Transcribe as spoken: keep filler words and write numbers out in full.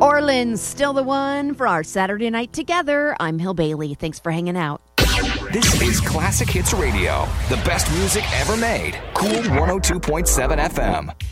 Orland's Still the One for our Saturday night together. I'm Hill Bailey. Thanks for hanging out. This is Classic Hits Radio, the best music ever made. Cool one oh two point seven F M.